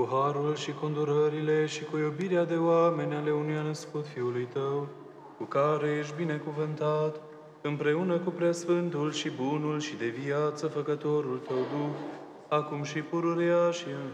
cu harul și cu îndurările și cu iubirea de oameni ale unui născut Fiului Tău, cu care ești binecuvântat, împreună cu preasfântul și bunul și de viață făcătorul Tău Duh, acum și pururea și în